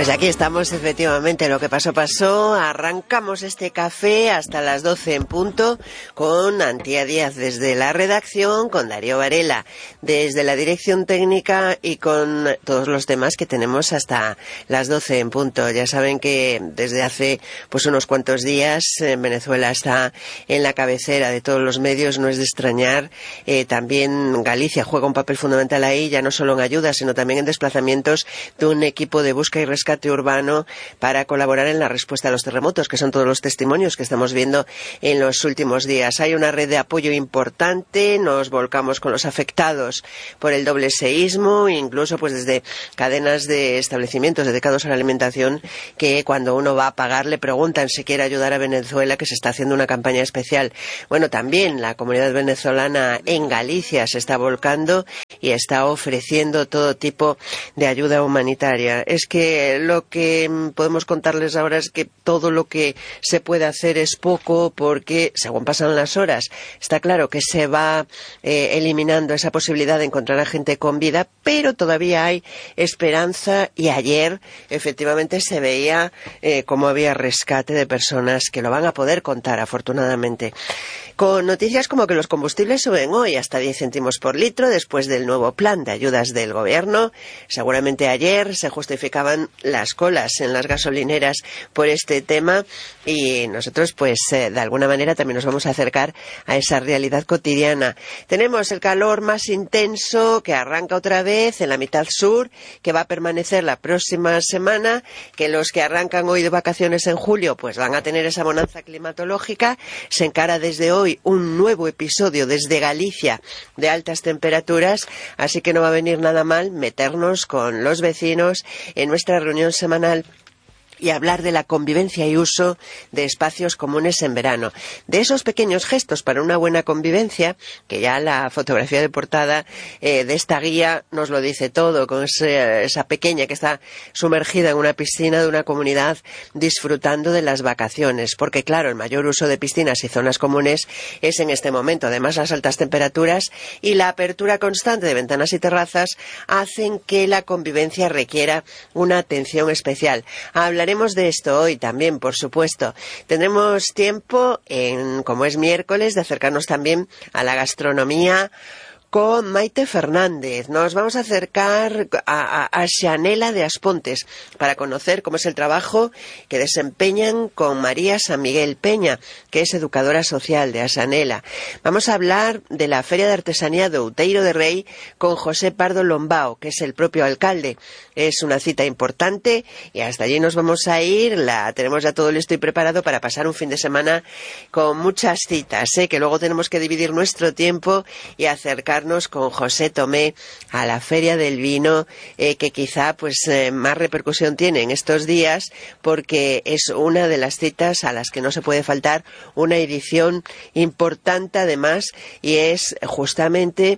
Pues aquí estamos, efectivamente, lo que pasó, pasó. Arrancamos este café hasta las 12 en punto con Antía Díaz desde la redacción, con Darío Varela desde la dirección técnica y con todos los temas que tenemos hasta las 12 en punto. Ya saben que desde hace pues unos cuantos días Venezuela está en la cabecera de todos los medios, no es de extrañar. También Galicia juega un papel fundamental ahí, ya no solo en ayuda, sino también en desplazamientos de un equipo de búsqueda y rescate urbano para colaborar en la respuesta a los terremotos, que son todos los testimonios que estamos viendo en los últimos días. Hay una red de apoyo importante, nos volcamos con los afectados por el doble seísmo, incluso pues desde cadenas de establecimientos dedicados a la alimentación, que cuando uno va a pagar le preguntan si quiere ayudar a Venezuela, que se está haciendo una campaña especial. Bueno, también la comunidad venezolana en Galicia se está volcando y está ofreciendo todo tipo de ayuda humanitaria. Es que lo que podemos contarles ahora es que todo lo que se puede hacer es poco, porque según pasan las horas está claro que se va eliminando esa posibilidad de encontrar a gente con vida, pero todavía hay esperanza, y ayer efectivamente se veía cómo había rescate de personas que lo van a poder contar, afortunadamente. Con noticias como que los combustibles suben hoy hasta 10 céntimos por litro después del nuevo plan de ayudas del gobierno. Seguramente ayer se justificaban las colas en las gasolineras por este tema, y nosotros pues de alguna manera también nos vamos a acercar a esa realidad cotidiana. Tenemos el calor más intenso que arranca otra vez en la mitad sur, que va a permanecer la próxima semana, que los que arrancan hoy de vacaciones en julio pues van a tener esa bonanza climatológica. Se encara desde hoy un nuevo episodio desde Galicia de altas temperaturas, así que no va a venir nada mal meternos con los vecinos en nuestra reunión semanal y hablar de la convivencia y uso de espacios comunes en verano. De esos pequeños gestos para una buena convivencia, que ya la fotografía de portada de esta guía nos lo dice todo, con esa pequeña que está sumergida en una piscina de una comunidad disfrutando de las vacaciones. Porque claro, el mayor uso de piscinas y zonas comunes es en este momento. Además, las altas temperaturas y la apertura constante de ventanas y terrazas hacen que la convivencia requiera una atención especial. Hablaremos de esto hoy también, por supuesto. Tendremos tiempo, como es miércoles, de acercarnos también a la gastronomía con Maite Fernández. Nos vamos a acercar a Xanela de Aspontes para conocer cómo es el trabajo que desempeñan con María San Miguel Peña, que es educadora social de Xanela. Vamos a hablar de la Feria de Artesanía de Outeiro de Rei con José Pardo Lombao, que es el propio alcalde. Es una cita importante y hasta allí nos vamos a ir. Tenemos ya todo listo y preparado para pasar un fin de semana con muchas citas, que luego tenemos que dividir nuestro tiempo y acercar con José Tomé a la Feria del Vino, que quizá pues más repercusión tiene en estos días, porque es una de las citas a las que no se puede faltar, una edición importante además, y es justamente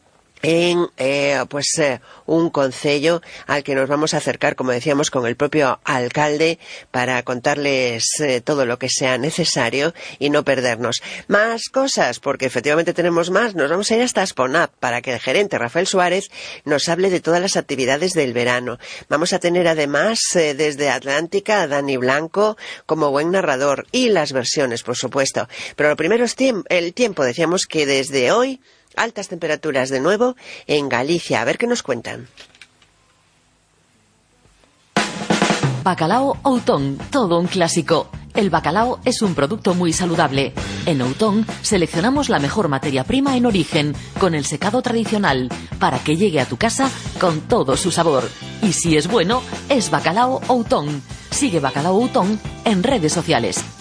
en un concello al que nos vamos a acercar, como decíamos, con el propio alcalde para contarles todo lo que sea necesario y no perdernos. Más cosas, porque efectivamente tenemos más. Nos vamos a ir hasta Asponap para que el gerente Rafael Suárez nos hable de todas las actividades del verano. Vamos a tener además desde Atlántica a Dani Blanco como buen narrador, y las versiones, por supuesto. Pero lo primero es el tiempo. Decíamos que desde hoy altas temperaturas de nuevo en Galicia. A ver qué nos cuentan. Bacalao Outón, todo un clásico. El bacalao es un producto muy saludable. En Outón seleccionamos la mejor materia prima en origen, con el secado tradicional, para que llegue a tu casa con todo su sabor. Y si es bueno, es Bacalao Outón. Sigue Bacalao Outón en redes sociales.